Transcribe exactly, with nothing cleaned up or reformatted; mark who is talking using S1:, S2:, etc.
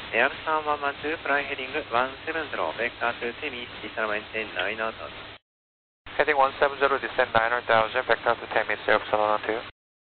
S1: Air one one one two, fly heading one seven zero, vector to Temi, descend maintain nine thousand.
S2: Heading one seven zero, descend nine thousand, vector to Temi, zero seven one two.